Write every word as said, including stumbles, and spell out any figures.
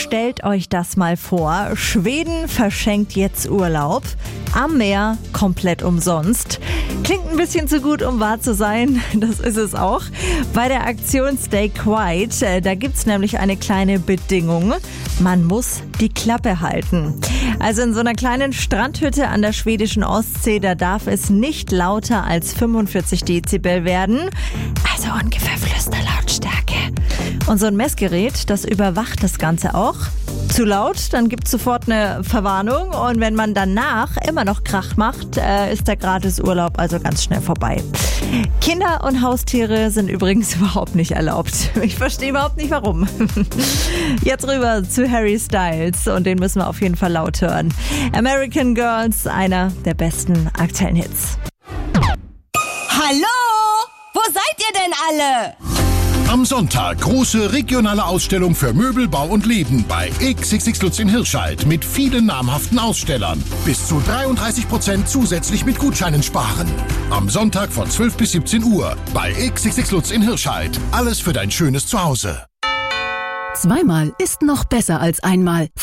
Stellt euch das mal vor. Schweden verschenkt jetzt Urlaub. Am Meer komplett umsonst. Klingt ein bisschen zu gut, um wahr zu sein. Das ist es auch. Bei der Aktion Stay Quiet, äh, da gibt's nämlich eine kleine Bedingung. Man muss die Klappe halten. Also in so einer kleinen Strandhütte an der schwedischen Ostsee, da darf es nicht lauter als fünfundvierzig Dezibel werden. Also ungefähr Flüsterlautstärke. Und so ein Messgerät, das überwacht das Ganze auch. Zu laut, dann gibt's sofort eine Verwarnung. Und wenn man danach immer noch Krach macht, äh, ist der Gratisurlaub also ganz schnell vorbei. Kinder und Haustiere sind übrigens überhaupt nicht erlaubt. Ich verstehe überhaupt nicht, warum. Jetzt rüber zu Harry Styles und den müssen wir auf jeden Fall laut hören. American Girls, einer der besten aktuellen Hits. Hallo? Wo seid ihr denn alle? Am Sonntag große regionale Ausstellung für Möbel, Bau und Leben bei X X X Lutz in Hirscheid mit vielen namhaften Ausstellern. Bis zu dreiunddreißig Prozent zusätzlich mit Gutscheinen sparen. Am Sonntag von zwölf bis siebzehn Uhr bei X X X Lutz in Hirscheid. Alles für dein schönes Zuhause. Zweimal ist noch besser als einmal.